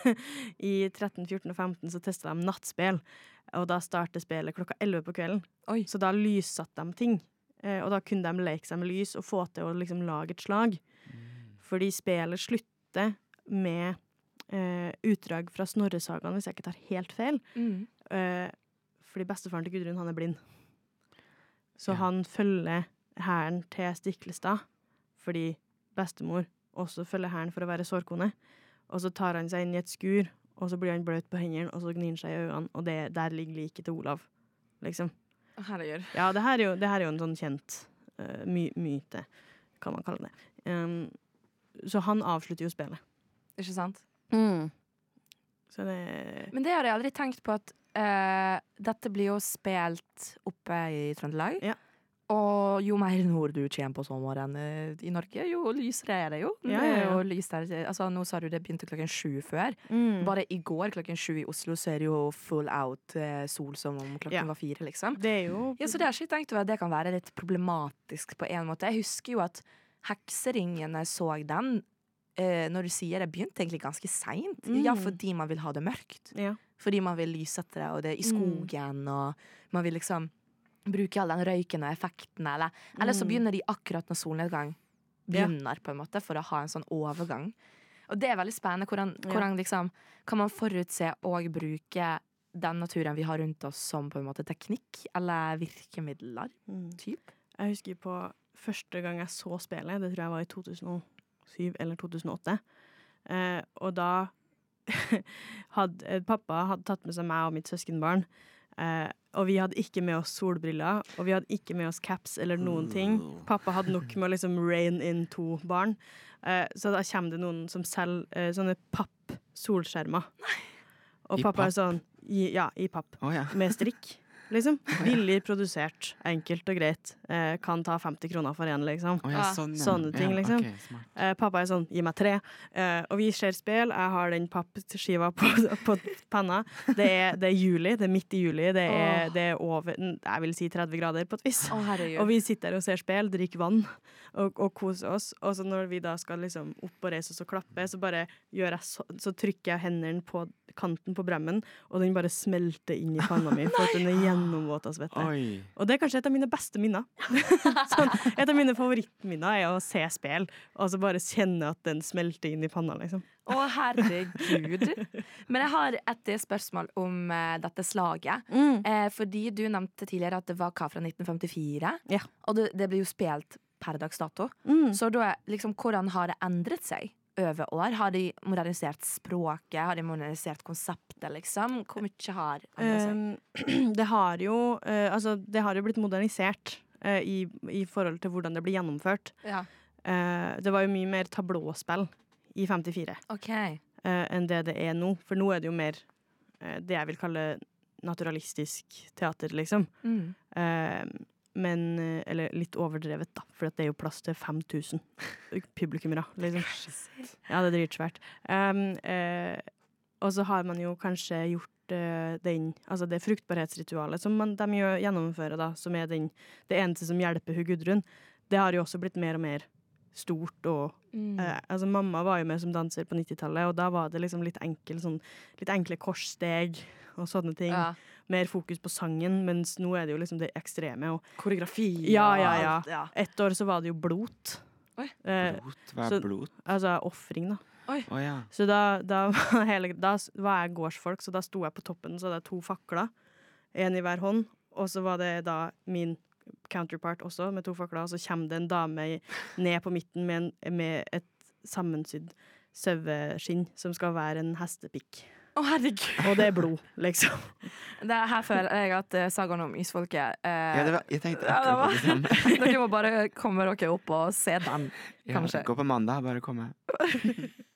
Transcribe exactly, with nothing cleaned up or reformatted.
i tretten, fjorten og femten så testet de nattspill, og da startet spillet klokka elleve på kvelden. Oi. Så da lyssatte de ting, eh, og da kunne de leke seg med lys og få til å liksom lage et slag. Fordi spillet slutter med eh, utdrag fra Snorresagaen, hvis jeg ikke tar helt feil. Mm. Eh, fordi bestefaren til Gudrun, han er blind. Så Ja. han følger hæren til Stiklestad, fordi bestemor også følger hæren for å være sårkone. Og så tar han seg inn i et skur, og så blir han bløt på hendene, og så gnir han seg i øynene, og det, der ligger liket til Olav, liksom. Herregud. Ja, det her er jo, det her er jo en sånn kjent uh, my myte, kan man kalle det. Um, så han avslutter jo spillet. Ikke sant? Så det... Men det har jeg aldri tenkt på at eh, dette blir jo spilt oppe i Trøndelag. Ja. Og jo mer nord du kommer på sommeren eh, i Norge, jo lysere er det jo. Ja, Det ja, er ja. jo lys der. Altså, nå sa du det begynte klokken sju før. Mm. Bare i går klokken sju i Oslo så er det jo full out eh, sol som om klokken Ja. var fire, liksom. Det er jo... Ja, så det har jeg ikke tenkt over at det kan være litt problematisk på en måte. Jeg husker jo at Hekseringen, jeg så den, eh, når du sier det, begynte egentlig ganske sent. Mm. Ja, fordi man vil ha det mørkt. Ja. Fordi man vil lyssette det, og det er i skogen, og man vil liksom bruke all den røyken og effekten, eller, eller så begynner de akkurat når solnedgang begynner, på en måte, for å ha en sånn overgang. Og det er veldig spennende, hvordan, Ja. hvordan liksom, kan man forutse og bruke den naturen vi har rundt oss som på en måte teknikk, eller virkemidler, Mm. typ. Jeg husker på første gang jeg så spillet, det tror jeg var i to tusen og syv eller to tusen og åtte. Eh, og da hadde eh, pappa hadde tatt med seg meg og mitt søskenbarn. Eh, og vi hadde ikke med oss solbriller, og vi hadde ikke med oss caps eller noen ting. Pappa hadde nok med å liksom rein in to barn. Eh, så da kommer det noen som selger eh, sånne papp-solskjermer. Og I pappa papp? er sånn, i, ja, i papp. Å ja. Med strikk, liksom. Billig produsert, enkelt og greit. Eh, kan ta femti kroner for en, liksom. Å ja, Ah, sånn, ja. sånne ting, ja, liksom. ok, smart. Eh, pappa er sånn, gi meg tre. Eh, og vi ser spill, jeg har den pappskiva på, på penna. Det er, det er juli, det er midt i juli, det er, Åh. det er over, jeg vil si tretti grader på et vis. Å, herregud. Og vi sitter der og ser spill, drikker vann og, og koser oss. Og så når vi da skal liksom opp og reise oss og klappe, så bare gjør jeg så, så trykker jeg hendene på kanten på bremmen, og den bare smelter inn i panna mi, for at den er gjennomvåt av svette. Oi. Og det er kanskje et av mine beste minner. sånn, et av mine favorittminner er å se spill, og så bare kjenne at den smelter inn i panna, liksom. Å, herregud. Men jeg har et spørsmål om eh, dette slaget. Eh, fordi du nevnte tidligere at det var hva fra nitten femtifire, Ja. og det, det blir jo spilt per dags dato. Mm. Så da, liksom, hvordan har det endret seg over år? Har de modernisert språket? Har de modernisert konseptet, liksom? Hvor mye har endret seg? Um, det har jo eh, altså, det har jo blitt modernisert eh, i, i forhold til hvordan det blir gjennomført. Ja. Eh, det var jo mye mer tablåspill i femtifire OK. eh, enn det det er nå. For nå er det jo mer eh, det jeg vil kalle naturalistisk teater, liksom. Mm. Eh, men, eh, eller litt overdrevet, da, for at det er jo plass til fem tusen publikummere, liksom. Ja, det er dritsvært. Um, eh, og så har man jo kanskje gjort eh, den, altså det fruktbarhetsritualet som man, de gjør, gjennomfører, da, som er den, det eneste som hjelper hun Gudrun. Det har jo også blitt mer og mer stort, og Mm. eh, altså mamma var jo med som danser på nittitallet, og da var det liksom litt enkel, sånn, litt enkle korssteg og sånne ting. Ja. Mer fokus på sangen, mens nå er det jo liksom det ekstreme. Og Koreografi Ja, og ja, ja. alt, ja. ett år så var det jo blot. Oi. Eh, Blot, hva så- er blot? altså offring, da. Å ja. Så da, da, var hele, da s- var jeg gårdsfolk, så da sto jeg på toppen, så hadde jeg to fakler, en i hver hånd, og så var det da min counterpart også, med to fakler, og så kommer det en dame i- ned på midten med, en, med et sammensydd saueskinn, som skal være en hestepikk. Å, herregud. Og det er blod, liksom. Det er her føler jeg at uh, sagaen om isfolket eh, Ja, det var, jeg tenkte Ja, det akkurat på det samme. Dere må bare komme dere opp og se den, Ja, kanskje. gå på mandag, bare komme.